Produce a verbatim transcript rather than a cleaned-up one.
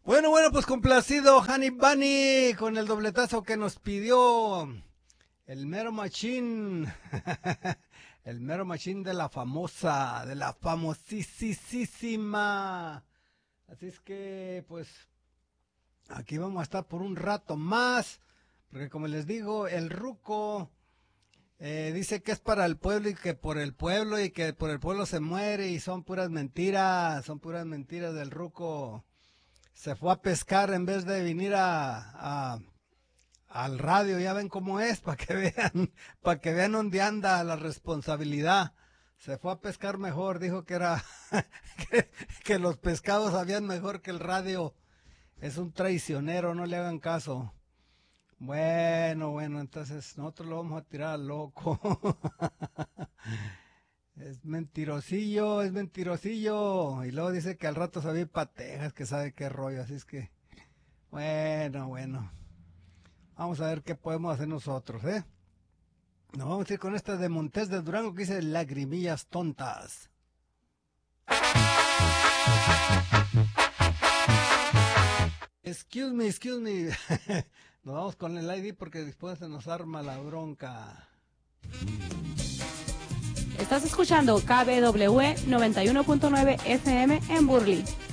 Bueno, bueno, pues complacido Honey Bunny con el dobletazo que nos pidió el mero machín, el mero machín de la famosa, de la famosísima. Así es que, pues, aquí vamos a estar por un rato más, porque como les digo, el ruco eh, dice que es para el pueblo y que por el pueblo y que por el pueblo se muere y son puras mentiras, son puras mentiras del ruco. Se fue a pescar en vez de venir a, a al radio, ya ven cómo es, para que vean, para que vean dónde anda la responsabilidad. Se fue a pescar mejor, dijo que era que, que los pescados sabían mejor que el radio. Es un traicionero, no le hagan caso. Bueno, bueno, entonces nosotros lo vamos a tirar al loco. Es mentirosillo, es mentirosillo. Y luego dice que al rato se va a ir pa' Texas, que sabe qué rollo. Así es que, bueno, bueno. Vamos a ver qué podemos hacer nosotros, ¿eh? Nos vamos a ir con esta de Montes de Durango que dice Lagrimillas Tontas. Excuse me, excuse me. Nos vamos con el I D porque después se nos arma la bronca. Estás escuchando K B W noventa y uno punto nueve F M en Burley.